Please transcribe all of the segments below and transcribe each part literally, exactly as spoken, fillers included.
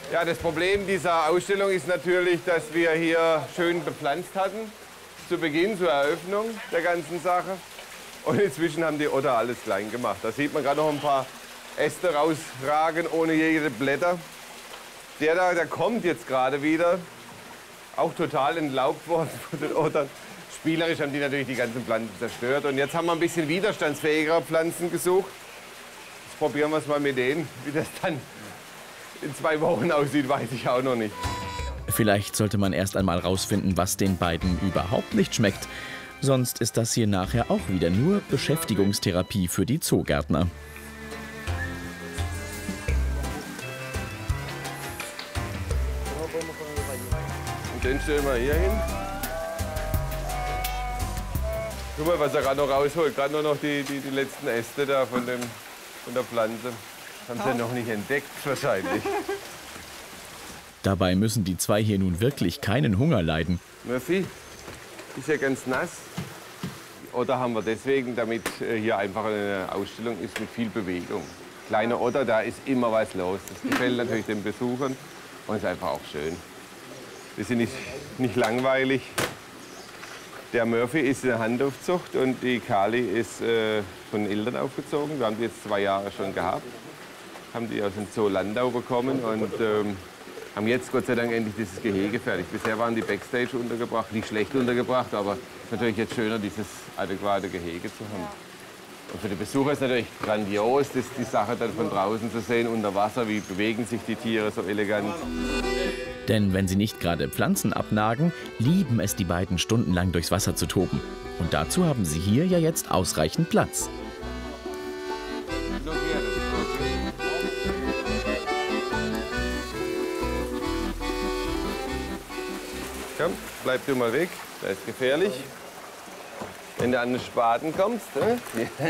Ja, das Problem dieser Ausstellung ist natürlich, dass wir hier schön bepflanzt hatten. Zu Beginn, zur Eröffnung der ganzen Sache. Und inzwischen haben die Otter alles klein gemacht. Da sieht man gerade noch ein paar Äste rausragen ohne jede Blätter. Der da, der kommt jetzt gerade wieder. Auch total entlaubt worden von den Ottern. Spielerisch haben die natürlich die ganzen Pflanzen zerstört. Und jetzt haben wir ein bisschen widerstandsfähigere Pflanzen gesucht. Jetzt probieren wir es mal mit denen. Wie das dann in zwei Wochen aussieht, weiß ich auch noch nicht. Vielleicht sollte man erst einmal rausfinden, was den beiden überhaupt nicht schmeckt. Sonst ist das hier nachher auch wieder nur Beschäftigungstherapie für die Zoogärtner. Und den stellen wir hier hin. Guck mal, was er gerade noch rausholt. Gerade nur noch die, die, die letzten Äste da von, dem, von der Pflanze. Haben sie ja noch nicht entdeckt, wahrscheinlich. Dabei müssen die zwei hier nun wirklich keinen Hunger leiden. Murphy, ist ja ganz nass. Otter haben wir deswegen, damit hier einfach eine Ausstellung ist mit viel Bewegung. Kleine Otter, da ist immer was los. Das gefällt natürlich den Besuchern und ist einfach auch schön. Wir sind nicht, nicht langweilig. Der Murphy ist in der Handaufzucht und die Kali ist äh, von Eltern aufgezogen. Wir haben die jetzt zwei Jahre schon gehabt. Haben die aus dem Zoo Landau bekommen und ähm, haben jetzt Gott sei Dank endlich dieses Gehege fertig. Bisher waren die Backstage untergebracht, nicht schlecht untergebracht, aber es ist natürlich jetzt schöner, dieses adäquate Gehege zu haben. Und für die Besucher ist natürlich grandios, das, die Sache dann von draußen zu sehen, unter Wasser, wie bewegen sich die Tiere so elegant. Denn wenn sie nicht gerade Pflanzen abnagen, lieben es die beiden stundenlang durchs Wasser zu toben. Und dazu haben sie hier ja jetzt ausreichend Platz. Komm, bleib du mal weg, das ist gefährlich. Wenn du an den Spaten kommst, ne? Ja,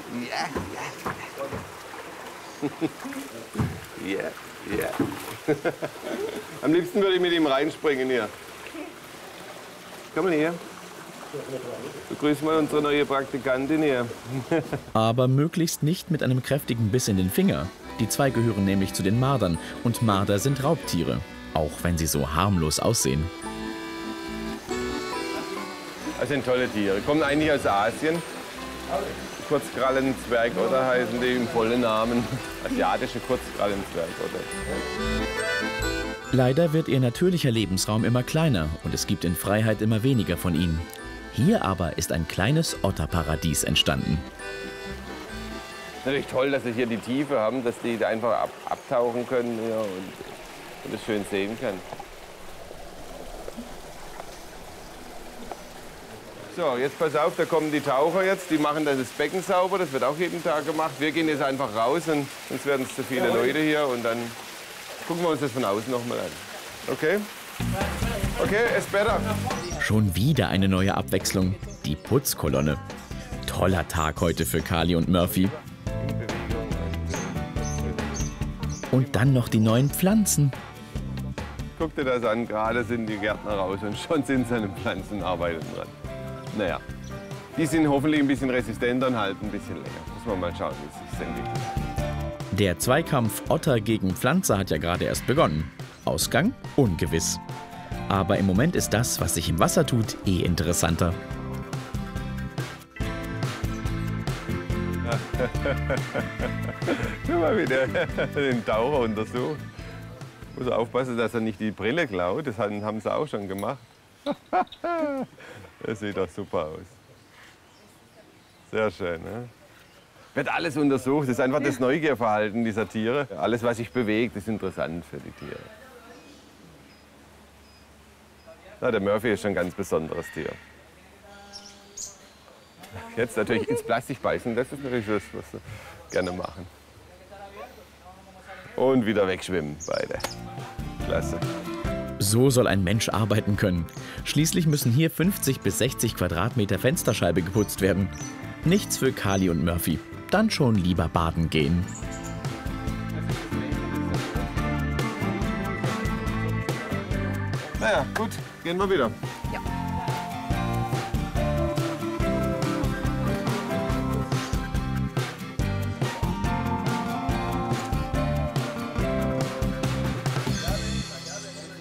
ja. Ja, ja. Am liebsten würde ich mit ihm reinspringen hier. Komm mal her. Begrüßen wir unsere neue Praktikantin hier. Aber möglichst nicht mit einem kräftigen Biss in den Finger. Die zwei gehören nämlich zu den Mardern. Und Marder sind Raubtiere. Auch wenn sie so harmlos aussehen. Das sind tolle Tiere. Kommen eigentlich aus Asien. Kurzkrallenzwergotter heißen die im vollen Namen. Asiatische Kurzkrallenzwergotter. Leider wird ihr natürlicher Lebensraum immer kleiner und es gibt in Freiheit immer weniger von ihnen. Hier aber ist ein kleines Otterparadies entstanden. Natürlich toll, dass sie hier die Tiefe haben, dass die da einfach ab, abtauchen können ja, und, und das schön sehen können. So, jetzt pass auf, da kommen die Taucher jetzt, die machen das Becken sauber, das wird auch jeden Tag gemacht. Wir gehen jetzt einfach raus, und sonst werden es zu viele Leute hier und dann gucken wir uns das von außen noch mal an. Okay? Okay, it's better. Schon wieder eine neue Abwechslung, die Putzkolonne. Toller Tag heute für Kali und Murphy. Und dann noch die neuen Pflanzen. Guck dir das an, gerade sind die Gärtner raus und schon sind sie an den Pflanzenarbeiten dran. Naja, die sind hoffentlich ein bisschen resistenter und halten ein bisschen länger. Muss man mal schauen, wie es sich entwickelt. Der Zweikampf Otter gegen Pflanze hat ja gerade erst begonnen. Ausgang ungewiss. Aber im Moment ist das, was sich im Wasser tut, eh interessanter. Guck mal, wie der den Taucher untersucht. Muss aufpassen, dass er nicht die Brille klaut. Das haben sie auch schon gemacht. Das sieht doch super aus. Sehr schön, ne? Wird alles untersucht. Das ist einfach das Neugierverhalten dieser Tiere. Alles, was sich bewegt, ist interessant für die Tiere. Na, der Murphy ist schon ein ganz besonderes Tier. Jetzt natürlich ins Plastik beißen, das ist natürlich das, was wir gerne machen. Und wieder wegschwimmen, beide. Klasse. So soll ein Mensch arbeiten können. Schließlich müssen hier fünfzig bis sechzig Quadratmeter Fensterscheibe geputzt werden. Nichts für Kali und Murphy. Dann schon lieber baden gehen. Naja, gut, gehen wir wieder.